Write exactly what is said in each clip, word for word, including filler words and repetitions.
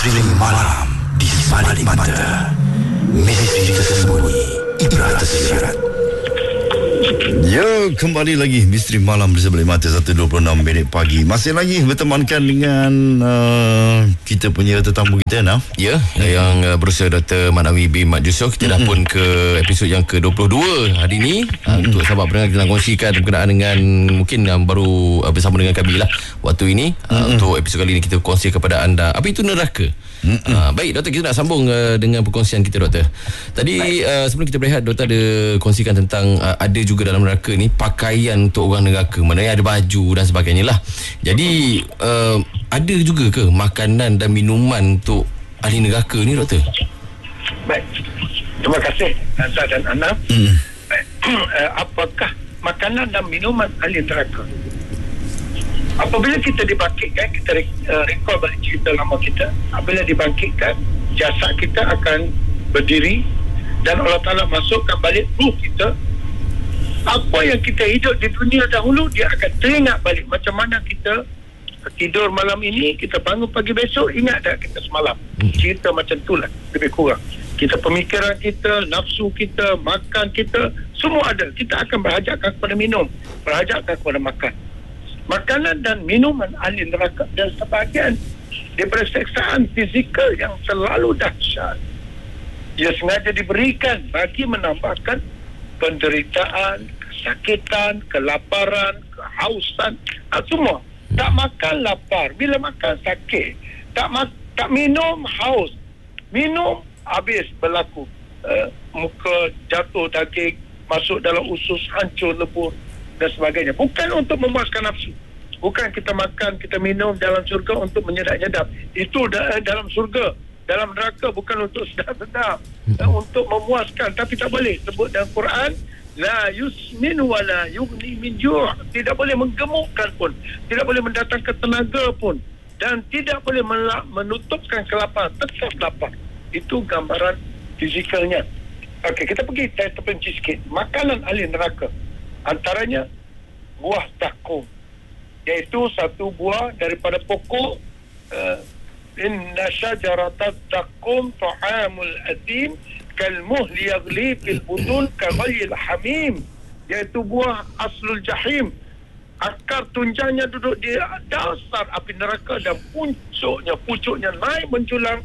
Misteri malam di balik mata. Misteri tersembunyi, ibrah tersirat. Ya, kembali lagi Misteri Malam di Sebalik Mata, satu dua puluh enam minit pagi. Masih lagi bertemankan dengan uh, kita punya tetamu kita, Naf. Ya, hmm. yang uh, berusaha Doktor Manawi bin Mat Yusof. Kita hmm. dah pun ke episod yang ke dua puluh dua hari ini. hmm. uh, Untuk sahabat pendengar, kita nak kongsikan berkenaan dengan mungkin uh, baru uh, bersama dengan kami lah waktu ini. uh, hmm. Untuk episod kali ini kita kongsi kepada anda apa itu neraka. hmm. uh, Baik Doktor, kita nak sambung uh, dengan perkongsian kita, Doktor. Tadi uh, sebelum kita berehat, Doktor ada kongsikan tentang uh, ada juga dalam neraka ni pakaian untuk orang neraka, maknanya ada baju dan sebagainya lah. Jadi uh, ada juga ke makanan dan minuman untuk ahli neraka ni, Doktor? Baik, terima kasih Azza dan Ana. hmm. Apakah makanan dan minuman ahli neraka? Apabila kita dibangkitkan, kita uh, recall balik cerita lama kita. Apabila dibangkitkan, jasad kita akan berdiri dan Allah Ta'ala masukkan balik ruh kita. Apa yang kita hidup di dunia dahulu, dia akan teringat balik. Macam mana kita tidur malam ini, kita bangun pagi besok, ingat tak kita semalam. Cerita macam tu lah, lebih kurang. Kita pemikiran kita, nafsu kita, makan kita, semua ada. Kita akan berhajatkan kepada minum, berhajatkan kepada makan. Makanan dan minuman ahli neraka dan sebahagian daripada seksaan fizikal yang selalu dahsyat, ia sengaja diberikan bagi menambahkan penderitaan, kesakitan, kelaparan, kehausan, semua. Tak makan lapar, bila makan sakit. Tak ma- tak minum haus, minum habis berlaku uh, muka jatuh, daging masuk dalam usus, hancur lebur dan sebagainya. Bukan untuk memuaskan nafsu. Bukan kita makan, kita minum dalam surga untuk menyedap-nyedap. Itu da- dalam surga. Dalam neraka bukan untuk sedap-sedap, hmm. untuk memuaskan. Tapi tak boleh sebut dalam Quran, la yusmin wa la yughni min ju'. Tidak boleh menggemukkan pun, tidak boleh mendatangkan tenaga pun, dan tidak boleh menutupkan kelaparan. Tetap lapar. Itu gambaran fizikalnya. Okey, kita pergi terperinci sikit. Makanan ahli neraka, antaranya buah zakum, iaitu satu buah daripada pokok uh, inna syajaratat zakum ta'amul adim kalmuhli yaghli fil butun kaghayil hamim, iaitu buah aslul jahim. Akar tunjangnya duduk di dasar api neraka dan puncuknya pucuknya naik menjulang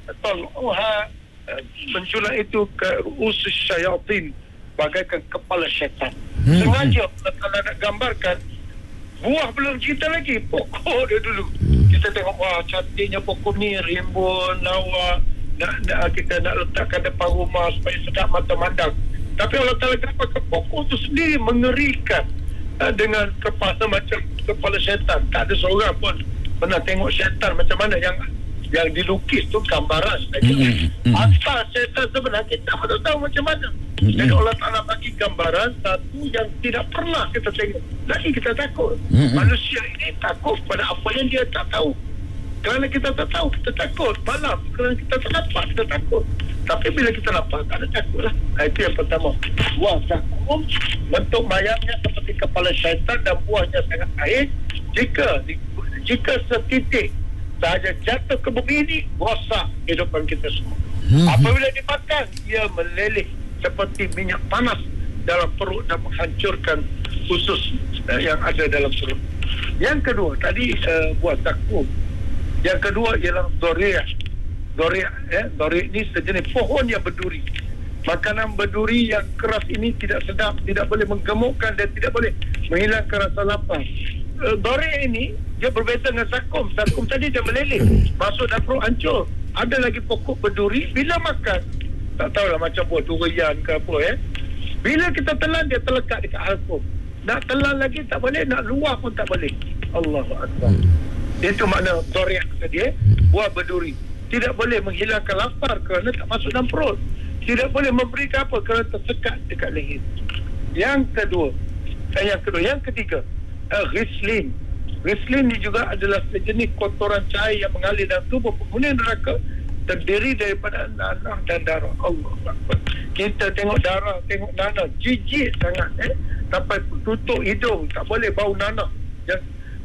tal'uha, menjulang itu ke usus syayatin, bagaikan kepala syaitan. hmm. Sengaja kalau nak gambarkan buah, belum cerita lagi pokok dia dulu. Kita tengok, wah cantiknya pokok ni, rimbun, lawa, nak, nak, kita nak letakkan depan rumah supaya sedap mata mandang. Tapi Allah Ta'ala kenapa pokok tu sendiri mengerikan, uh, dengan kepala macam kepala syaitan. Tak ada seorang pun pernah tengok syaitan macam mana. Yang yang dilukis tu gambaran saja. Mm-hmm. Asal syaitan sebenarnya kita tak tahu macam mana. Mm-hmm. Jadi Allah Ta'ala bagi gambaran satu yang tidak pernah kita tengok. Lagi kita takut. Mm-hmm. Manusia ini takut pada apa yang dia tak tahu. Kerana kita tak tahu, kita takut. Malam, kerana kita tak nampak, kita takut. Tapi bila kita nampak, tak ada takut lah. Itu yang pertama. Buah zakum, bentuk mayangnya seperti kepala syaitan dan buahnya sangat air. Jika jika setitik sahaja jatuh ke bumi ini, rosak kehidupan kita semua. Hmm. Apabila dimakan, ia meleleh seperti minyak panas dalam perut dan menghancurkan usus uh, yang ada dalam perut. Yang kedua, tadi uh, buah zakum. Yang kedua ialah dori'. Dori' eh, dori' ini sejenis pohon yang berduri. Makanan berduri yang keras ini tidak sedap, tidak boleh menggemukkan dan tidak boleh menghilangkan rasa lapar. Uh, dori' ini dia berbeza dengan zakum. Zakum tadi dia meleleh, masuk dalam perut, hancur. Ada lagi pokok berduri, bila makan, tak tahulah macam buah durian ke apa eh. Bila kita telan, dia terlekat dekat halkum. Nak telan lagi tak boleh, nak luar pun tak boleh. Allahu Akbar. Itu makna dori' tadi eh, buah berduri. Tidak boleh menghilangkan lapar kerana tak masuk dalam perut. Tidak boleh memberikan apa kerana tersekat dekat leher. Yang kedua, eh, yang kedua, yang ketiga, uh, ghislin. Ghislin ni juga adalah sejenis kotoran cair yang mengalir dalam tubuh penghuni neraka, terdiri daripada nanah dan darah. Allah Akbar. Kita tengok darah, tengok nanah, jijik sangat eh. Sampai tutup hidung, tak boleh bau nanah. Yang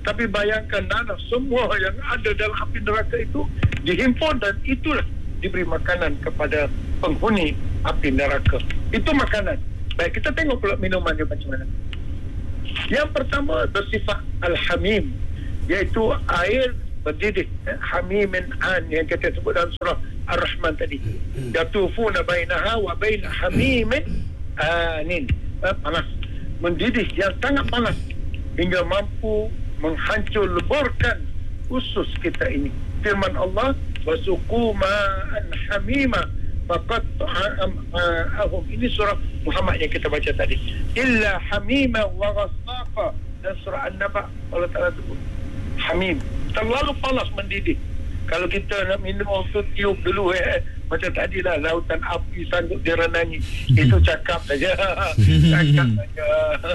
Tapi bayangkan nanah semua yang ada dalam api neraka itu dihimpun dan itulah diberi makanan kepada penghuni api neraka. Itu makanan. Baik, kita tengok pula minumannya macam mana. Yang pertama bersifat al-hamim, iaitu air berdidih, hamimin an yang kita sebut dalam surah Ar-Rahman tadi. Yatufuna bainaha wa bain hamimin anin, panas, mendidih yang sangat panas hingga mampu menghancur leburkan usus kita ini. Firman Allah, wasuqu ma'an hamima faqad ta'amahum. Ini surah Muhammad yang kita baca tadi. Illa hamima wa ghassaqa. Dan surah An-Naba Allah Ta'ala sebut hamim, terlalu panas mendidih. Kalau kita nak minum tu tiup dulu eh, macam tadilah lautan api sanggup direnangi. Itu cakap saja. Cakap saja.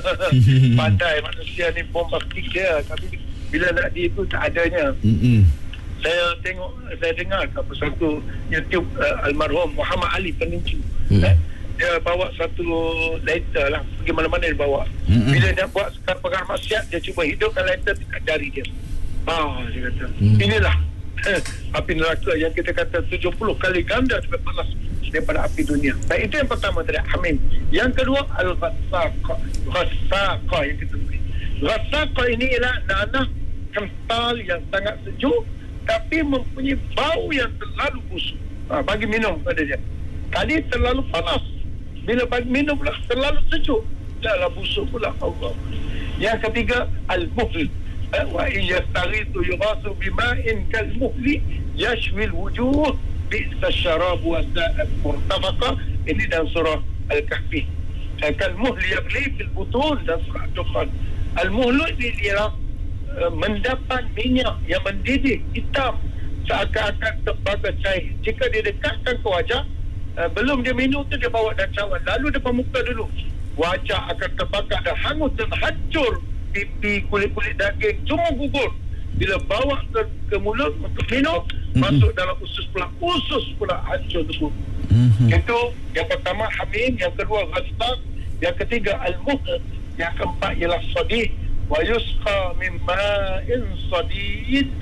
Pandai manusia ni, bombastik dia. Tapi bila nak di itu tak adanya. Mm-hmm. Saya tengok, saya dengar apa satu YouTube uh, almarhum Muhammad Ali Penincu. Mm. Eh, dia bawa satu letter lah, pergi mana-mana dia bawa. Mm-hmm. Bila dia buat perkara maksiat, dia cuba hidupkan letter dekat jari dia. Ah, dia kata, mm. inilah eh, api neraka yang kita kata tujuh puluh kali ganda lebih panas daripada api dunia. Dan itu yang pertama tadi, hamim. Yang kedua, al-ghassaqa. Ghassaqa yang kita beri. Ghassaqa ini ialah nanah kental yang sangat sejuk tapi mempunyai bau yang terlalu busuk. Ha, bagi minum pada dia. Tadi terlalu panas, bila bagi minum pula terlalu sejuk, dah busuk pula. Allah. Yang ketiga, al-muhl. Wa in yastaghiithu yughathu bima'in kal-muhli yashwi al-wujuh bi'sa asy-syarab wa sa'at murtafaqa. Ini dalam surah Al-Kahfi. Kal-muhli yaghli fil butun dan surah Ad-Dukhan. Al-muhlu ini ialah uh, mendapat minyak yang mendidih hitam seakan-akan tembaga cair. Jika dia dekatkan ke wajah, uh, belum dia minum tu dia bawa dan cawan, lalu depan muka dulu, wajah akan terbakar dan hangus dan hancur. Pipi, kulit-kulit daging semua gugur. Bila bawa ke, ke mulut untuk minum, mm-hmm. masuk dalam usus pula, usus pula hancur tersebut. Mm-hmm. Itu yang pertama hamim, yang kedua ghasaq, yang ketiga al-muhl, yang keempat ialah sadid. Wa yusqa min ma'in sadid,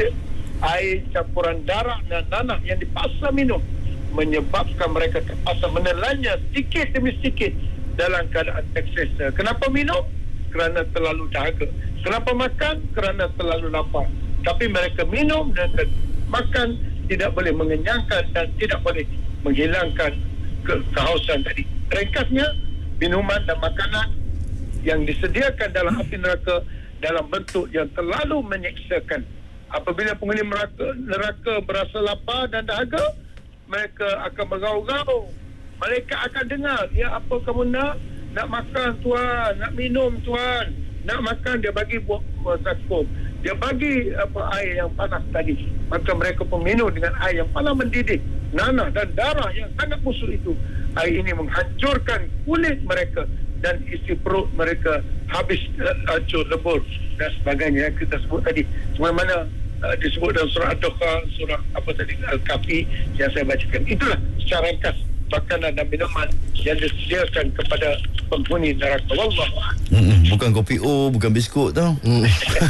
air campuran darah dan nanah yang dipaksa minum menyebabkan mereka terpaksa menelannya sedikit demi sedikit dalam keadaan terseksa. Kenapa minum? Kerana terlalu dahaga. Kenapa makan? Kerana terlalu lapar. Tapi mereka minum dan makan tidak boleh mengenyangkan dan tidak boleh menghilangkan ke- kehausan tadi. Ringkasnya, minuman dan makanan yang disediakan dalam api neraka dalam bentuk yang terlalu menyeksakan. Apabila penghuni neraka, neraka berasa lapar dan dahaga, mereka akan merau-rau. Mereka akan dengar, ya apa kamu nak? Nak makan tuan, nak minum tuan, nak makan, dia bagi buah, buah zakum, dia bagi apa air yang panas tadi. Maka mereka pun minum dengan air yang panas mendidih, nanah dan darah yang sangat busuk itu. Air ini menghancurkan kulit mereka dan isi perut mereka habis uh, hancur lebur dan sebagainya yang kita sebut tadi. Sebagaimana uh, disebut dalam surah Ad-Dukhan, surah apa tadi, Al-Kahfi yang saya bacakan. Itulah secara ringkas makanan dan minuman yang disediakan kepada penghuni neraka. Wallahu a'lam. Bukan kopi O, bukan biskut tau. Mm.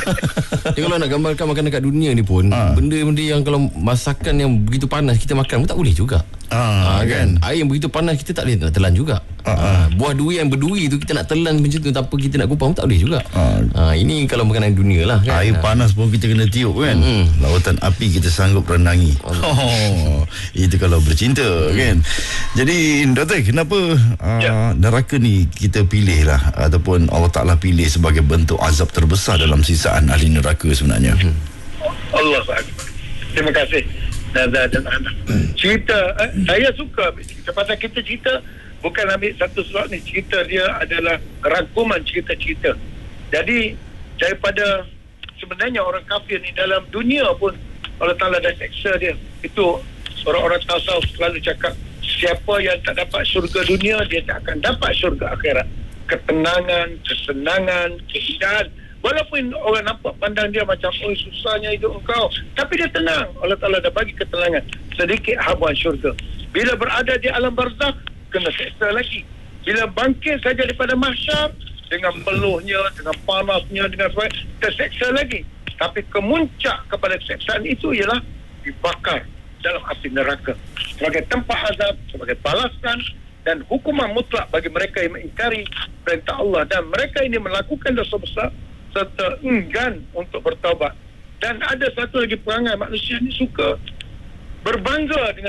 Dia kalau nak gambarkan makanan kat dunia ni pun, ha. benda-benda yang kalau masakan yang begitu panas kita makan pun tak boleh juga. Ah, ha, kan? Air yang begitu panas kita tak boleh nak telan juga. Ha, ha. Buah duri yang berduri tu kita nak telan macam tu tanpa kita nak kupang pun tak boleh juga. Ha. Ha, ini kalau makanan dunia lah kan. Air ha. panas pun kita kena tiup kan. Mm-hmm. Lautan api kita sanggup renangi. Oh, itu kalau bercinta mm. kan. Jadi doktor, kenapa uh, ya. neraka ni kita pilih lah ataupun Allah Ta'ala pilih sebagai bentuk azab terbesar dalam sisaan ahli neraka sebenarnya? Mm. Allah Akbar. Terima kasih Nada dan anak. Cerita eh, saya suka cerita pasal kita cerita bukan ambil satu surat ni, cerita dia adalah rangkuman cerita-cerita. Jadi daripada sebenarnya orang kafir ni dalam dunia pun Allah Ta'ala dah seksa dia. Itu orang-orang tasawuf selalu cakap, siapa yang tak dapat syurga dunia, dia tak akan dapat syurga akhirat. Ketenangan, kesenangan, keindahan. Walaupun orang nampak pandang dia macam, oh susahnya hidup engkau, tapi dia tenang. Allah Ta'ala dah bagi ketenangan, sedikit habuan syurga. Bila berada di alam barzakh, kena seksa lagi. Bila bangkit saja daripada mahsyar, dengan peluhnya, dengan panasnya, dengan sebagainya, terseksa lagi. Tapi kemuncak kepada keseksaan itu ialah dibakar dalam api neraka sebagai tempat azab, sebagai balasan dan hukuman mutlak bagi mereka yang mengingkari perintah Allah, dan mereka ini melakukan dosa besar serta enggan untuk bertaubat. Dan ada satu lagi perangai manusia ni suka berbangga dengan